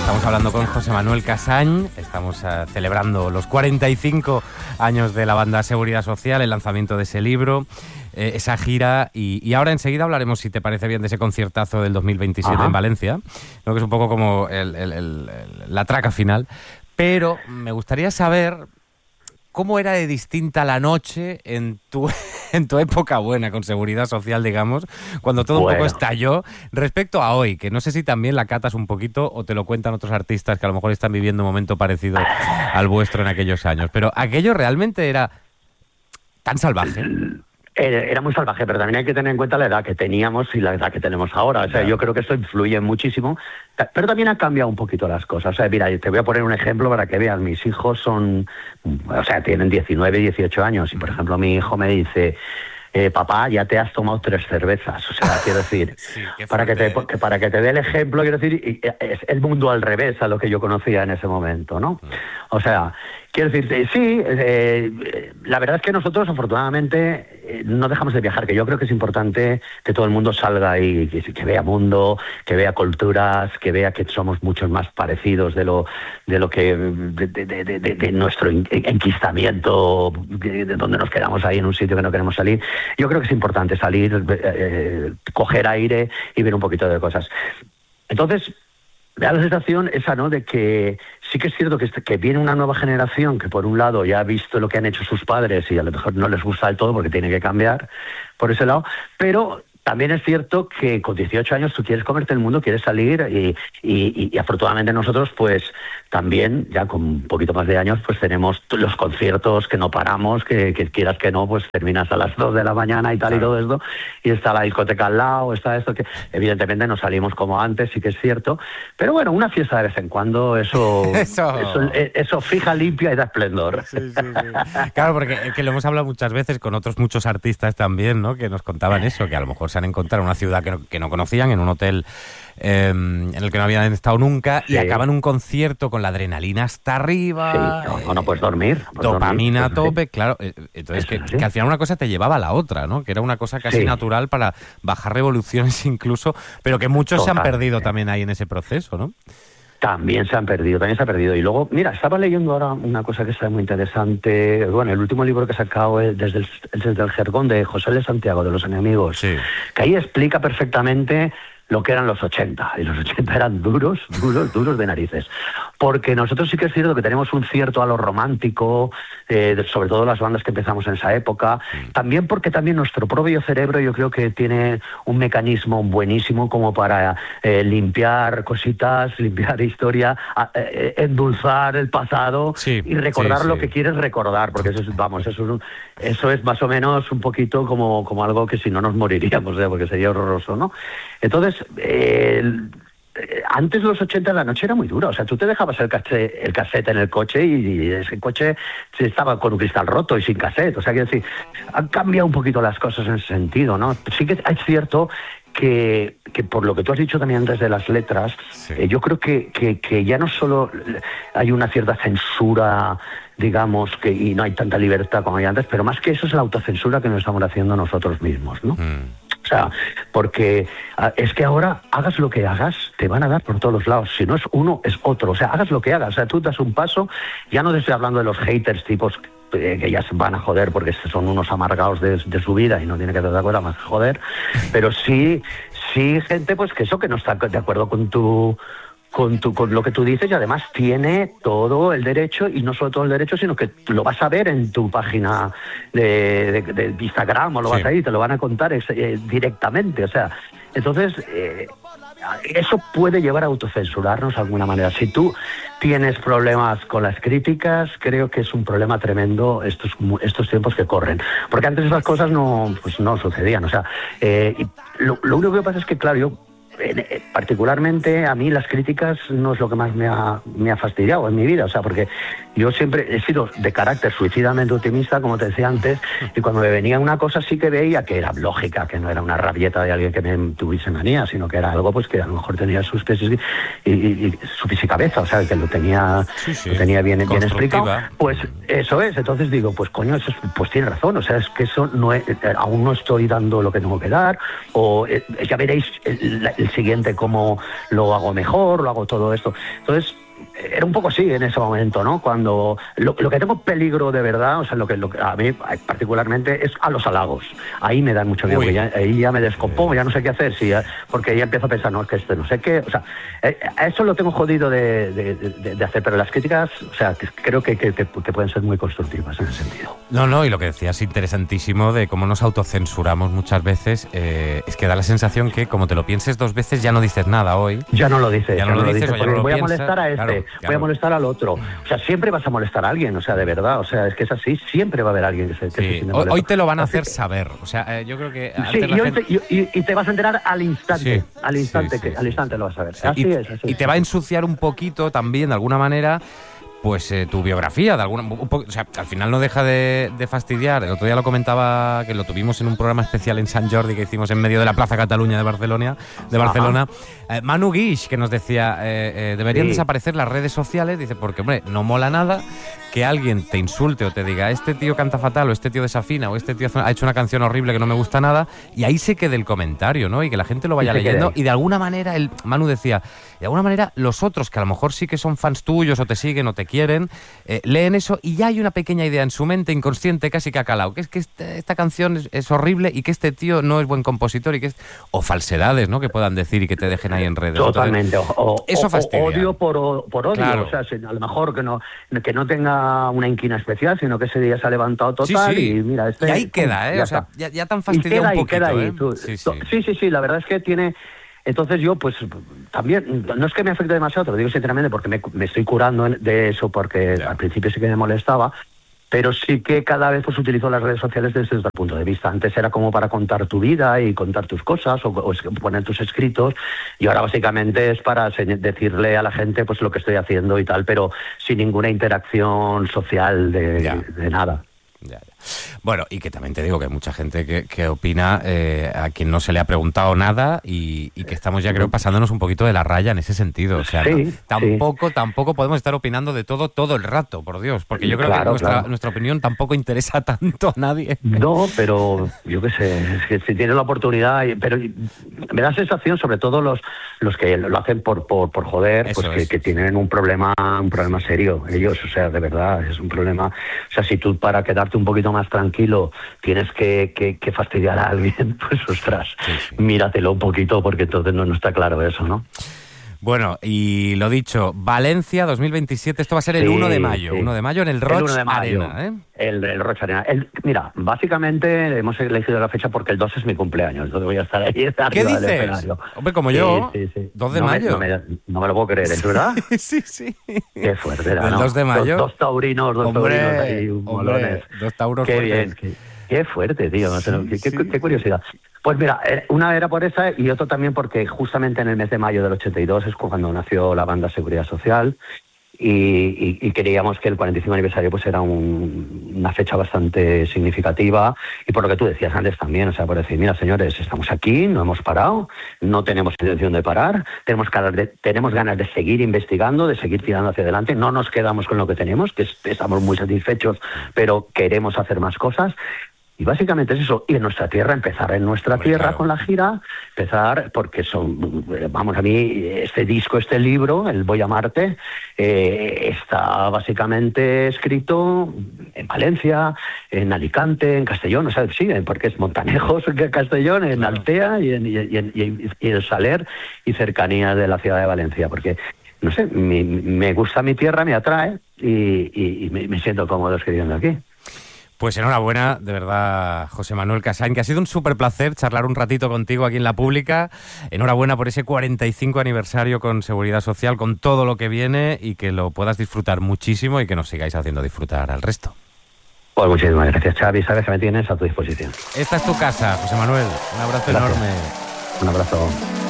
Estamos hablando con José Manuel Casañ, estamos celebrando los 45 años de la banda Seguridad Social, el lanzamiento de ese libro, esa gira, y ahora enseguida hablaremos, si te parece bien, de ese conciertazo del 2027 en Valencia, ¿no? Que es un poco como la traca final, pero me gustaría saber cómo era de distinta la noche en tu época buena, con Seguridad Social, digamos, cuando todo un poco estalló, respecto a hoy, que no sé si también la catas un poquito o te lo cuentan otros artistas que a lo mejor están viviendo un momento parecido al vuestro en aquellos años. Pero aquello realmente era tan salvaje. Era muy salvaje, pero también hay que tener en cuenta la edad que teníamos y la edad que tenemos ahora. O sea, yo creo que esto influye muchísimo, pero también ha cambiado un poquito las cosas. O sea, mira, te voy a poner un ejemplo para que veas. Mis hijos tienen 19, 18 años, y por ejemplo mi hijo me dice: papá, ya te has tomado 3 cervezas. O sea, quiero decir, sí, para que te dé el ejemplo, quiero decir, es el mundo al revés a lo que yo conocía en ese momento, ¿no? O sea, quiero decir, sí, la verdad es que nosotros, afortunadamente, no dejamos de viajar, que yo creo que es importante que todo el mundo salga y que vea mundo, que vea culturas, que vea que somos muchos más parecidos de nuestro enquistamiento, de donde nos quedamos ahí en un sitio que no queremos salir. Yo creo que es importante salir, coger aire y ver un poquito de cosas. Entonces, me da la sensación esa, ¿no?, de que sí que es cierto que viene una nueva generación que, por un lado, ya ha visto lo que han hecho sus padres y a lo mejor no les gusta del todo porque tiene que cambiar por ese lado, pero también es cierto que con 18 años tú quieres comerte el mundo, quieres salir y afortunadamente nosotros, pues también, ya con un poquito más de años, pues tenemos los conciertos que no paramos, que quieras que no, pues terminas a las 2 de la mañana y tal, y todo esto, y está la discoteca al lado, está esto, que evidentemente no salimos como antes, sí que es cierto, pero bueno, una fiesta de vez en cuando, eso fija, limpia y da esplendor. Sí. Claro, porque que lo hemos hablado muchas veces con otros muchos artistas también, ¿no?, que nos contaban eso, que a lo mejor se han encontrado en una ciudad que no conocían, en un hotel en el que no habían estado nunca, y acaban un concierto con la adrenalina hasta arriba. Sí, no puedes dormir. Dopamina a tope, claro. Entonces, que al final una cosa te llevaba a la otra, ¿no? Que era una cosa casi natural para bajar revoluciones incluso, pero que muchos se han perdido también ahí en ese proceso, ¿no? También se ha perdido. Y luego, mira, estaba leyendo ahora una cosa que está muy interesante. Bueno, el último libro que he sacado es desde el Jergón, de José L. Santiago, de Los Enemigos, que ahí explica perfectamente lo que eran los 80, y los 80 eran duros de narices, porque nosotros sí que es cierto que tenemos un cierto halo romántico, sobre todo las bandas que empezamos en esa época, también porque también nuestro propio cerebro yo creo que tiene un mecanismo buenísimo como para limpiar cositas, limpiar historia, endulzar el pasado y recordar lo que quieres recordar, porque eso es más o menos un poquito como algo que si no nos moriríamos, porque sería horroroso, ¿no? Entonces, antes de los 80 la noche era muy dura. O sea, tú te dejabas el cassette en el coche y ese coche estaba con un cristal roto y sin cassette. O sea, quiero decir, han cambiado un poquito las cosas en ese sentido, ¿no? Sí que es cierto que por lo que tú has dicho también antes de las letras, yo creo que ya no solo hay una cierta censura, digamos, y no hay tanta libertad como había antes, pero más que eso es la autocensura que nos estamos haciendo nosotros mismos, ¿no? O sea, porque es que ahora, hagas lo que hagas, te van a dar por todos los lados. Si no es uno, es otro. O sea, hagas lo que hagas. O sea, tú das un paso, ya no te estoy hablando de los haters tipos que ya se van a joder porque son unos amargados de su vida y no tiene que estar de acuerdo más que joder, pero sí gente pues que no está de acuerdo con lo que tú dices, y además tiene todo el derecho, y no solo todo el derecho, sino que lo vas a ver en tu página de Instagram, o lo vas a ir y te lo van a contar directamente. O sea, entonces eso puede llevar a autocensurarnos de alguna manera. Si tú tienes problemas con las críticas, creo que es un problema tremendo estos tiempos que corren, porque antes esas cosas no sucedían. O sea, lo único que pasa es que, claro, yo particularmente, a mí las críticas no es lo que más me ha fastidiado en mi vida, o sea, porque yo siempre he sido de carácter suicidamente optimista, como te decía antes, y cuando me venía una cosa sí que veía que era lógica, que no era una rabieta de alguien que me tuviese manía, sino que era algo pues que a lo mejor tenía sus pies y su pies y cabeza, o sea, que lo tenía bien explicado. Pues eso es. Entonces digo, pues coño, eso pues tiene razón, o sea, es que eso no es, aún no estoy dando lo que tengo que dar, o ya veréis el siguiente cómo lo hago mejor, lo hago todo esto. Entonces, era un poco así en ese momento, ¿no? Cuando lo que tengo peligro de verdad, o sea, lo que a mí particularmente es a los halagos. Ahí me dan mucho miedo, ahí ya me descompongo, ya no sé qué hacer, porque ya empiezo a pensar, no, es que no sé qué, o sea, a eso lo tengo jodido de hacer, pero las críticas, o sea, creo que pueden ser muy constructivas en ese sentido. No, y lo que decías interesantísimo de cómo nos autocensuramos muchas veces, es que da la sensación que como te lo pienses 2 veces ya no dices nada hoy. Ya no lo dices, ya no lo dices, porque voy a molestar a este. Claro. Voy a molestar al otro. O sea, siempre vas a molestar a alguien, o sea, de verdad. O sea, es que es así, siempre va a haber alguien que se siente molesto. Hoy te lo van a hacer saber. O sea, yo creo que... Sí, y te vas a enterar al instante. Sí, al instante, sí. al instante lo vas a ver. Sí. Así es. Y te va a ensuciar un poquito también, de alguna manera, pues tu biografía, o sea, al final no deja de fastidiar. El otro día lo comentaba, que lo tuvimos en un programa especial en Sant Jordi que hicimos en medio de la Plaza Cataluña de Barcelona. Manu Guix, que nos decía, deberían desaparecer las redes sociales, dice, porque, hombre, no mola nada que alguien te insulte o te diga, este tío canta fatal, o este tío desafina, o este tío ha hecho una canción horrible que no me gusta nada, y ahí se quede el comentario, ¿no? Y que la gente lo vaya leyendo. Y de alguna manera, Manu decía, de alguna manera los otros, que a lo mejor sí que son fans tuyos o te siguen o te quieren, leen eso y ya hay una pequeña idea en su mente inconsciente casi que ha calado, que es que esta canción es horrible y que este tío no es buen compositor, y que o falsedades, ¿no?, que puedan decir y que te dejen ahí en redes. Totalmente. Entonces, eso fastidia. Odio por odio. Claro. O sea, a lo mejor que no tenga una inquina especial, sino que ese día se ha levantado total. Sí. Y mira, y ahí queda, ya o sea, ya tan fastidiado un poquito, ahí. Sí, la verdad es que tiene... Entonces yo, pues, también, no es que me afecte demasiado, te lo digo sinceramente, porque me estoy curando de eso, porque al principio sí que me molestaba, pero sí que cada vez pues utilizo las redes sociales desde otro punto de vista. Antes era como para contar tu vida y contar tus cosas o poner tus escritos, y ahora básicamente es para decirle a la gente pues lo que estoy haciendo y tal, pero sin ninguna interacción social de nada. Ya. Bueno, y que también te digo que hay mucha gente que opina a quien no se le ha preguntado nada y que estamos ya, creo, pasándonos un poquito de la raya en ese sentido. O sea, tampoco podemos estar opinando de todo el rato, por Dios, porque yo creo que nuestra opinión tampoco interesa tanto a nadie. No, pero yo qué sé, es que si tienes la oportunidad, pero me da sensación, sobre todo los que lo hacen por joder, pues que tienen un problema serio ellos, o sea, de verdad, es un problema. O sea, si tú para quedarte un poquito más tranquilo tienes que fastidiar a alguien, pues ostras, míratelo un poquito, porque entonces no está claro eso, ¿no? Bueno, y lo dicho, Valencia 2027, esto va a ser el 1 de mayo, 1 de mayo en el Roig Arena, ¿eh? El Roig Arena. Mira, básicamente hemos elegido la fecha porque el 2 2 es mi cumpleaños, entonces voy a estar ahí arriba. ¿Qué dices? Del escenario. Hombre, como yo, 2 de mayo. No me lo puedo creer, ¿es verdad? Sí. Qué fuerte, ¿no? El 2 de mayo. Dos taurinos ahí, molones. 2 tauros Qué fuertes. bien, qué fuerte, tío. Qué curiosidad. Pues mira, una era por esa y otra también porque justamente en el mes de mayo del 82 es cuando nació la banda Seguridad Social, y creíamos que el 45 aniversario pues era una fecha bastante significativa, y por lo que tú decías antes también, o sea, por decir, mira, señores, estamos aquí, no hemos parado, no tenemos intención de parar, tenemos ganas de seguir investigando, de seguir tirando hacia adelante, no nos quedamos con lo que tenemos, que estamos muy satisfechos, pero queremos hacer más cosas. Y básicamente es eso, y en nuestra tierra, empezar en nuestra tierra con la gira, porque a mí, este disco, este libro, el Voy a Marte, está básicamente escrito en Valencia, en Alicante, en Castellón, o sea, sí, porque es Montanejos, Castellón, en Altea y en Saler y cercanía de la ciudad de Valencia, porque, no sé, me gusta mi tierra, me atrae y me siento cómodo escribiendo aquí. Pues enhorabuena, de verdad, José Manuel Casañ, que ha sido un súper placer charlar un ratito contigo aquí en La Pública. Enhorabuena por ese 45 aniversario con Seguridad Social, con todo lo que viene, y que lo puedas disfrutar muchísimo y que nos sigáis haciendo disfrutar al resto. Pues muchísimas gracias, Xavi. Sabes que me tienes a tu disposición. Esta es tu casa, José Manuel. Un abrazo enorme. Un abrazo.